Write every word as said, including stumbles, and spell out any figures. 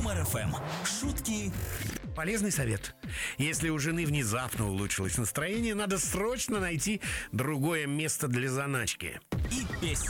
Юмор-ФМ. Шутки. Полезный совет. Если у жены внезапно улучшилось настроение, надо срочно найти другое место для заначки. И песня.